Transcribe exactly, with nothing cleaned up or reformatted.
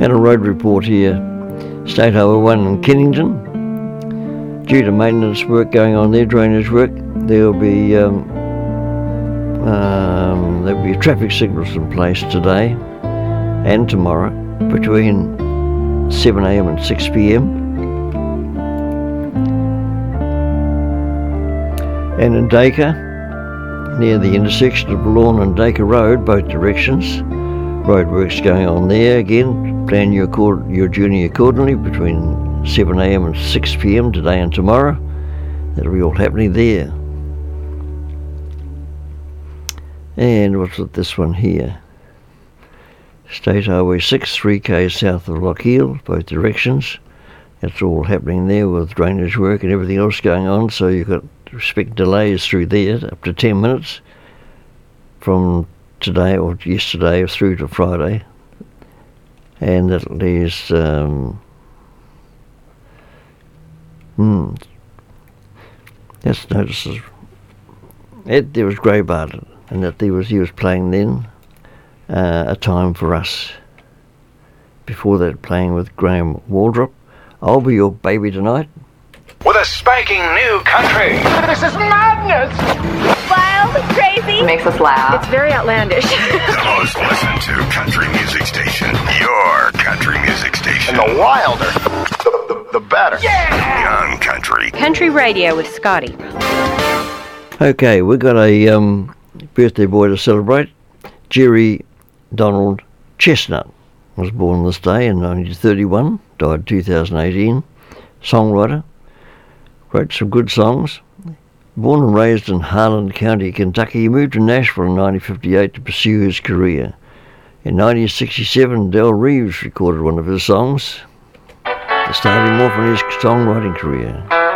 And a road report here. State Highway one in Kennington. Due to maintenance work going on there, drainage work, there will be um, um, there will be traffic signals in place today and tomorrow between seven a m and six p m And in Dacre, near the intersection of Lawn and Dacre Road, both directions, roadworks going on there again. Plan your, your journey accordingly between seven a m and six p m today and tomorrow. That'll be all happening there. And what's with this one here? State Highway six, three k south of Lochiel, both directions. That's all happening there with drainage work and everything else going on, so you've got to expect delays through there up to ten minutes from today or yesterday through to Friday. And that leaves um, hmm, that's notices Ed, there was Grey Bartlett, and that there was he was playing then uh, A Time for Us. Before that, playing with Graham Waldrop, I'll Be Your Baby Tonight. With a spanking new country. This is madness! Wild, crazy. It makes us laugh. It's very outlandish. The most listened to country music station. Your country music station. And the wilder, the, the, the better. Yeah! Young country. Country radio with Scotty. Okay, we've got a um, birthday boy to celebrate. Jerry Donald Chestnut was born this day in nineteen thirty-one, died two thousand eighteen. Songwriter, wrote some good songs. Born and raised in Harlan County, Kentucky, he moved to Nashville in nineteen fifty-eight to pursue his career. In nineteen sixty-seven, Del Reeves recorded one of his songs to start him off in his songwriting career.